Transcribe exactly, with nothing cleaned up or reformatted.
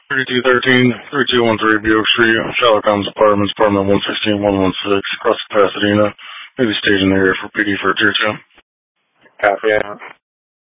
thirty-two thirteen, thirty-two one three B Oak Street, Sherlock Holmes Apartments, apartment one sixteen one one six, across the Pasadena. Maybe stage in the area for P D for a tier two. Copy.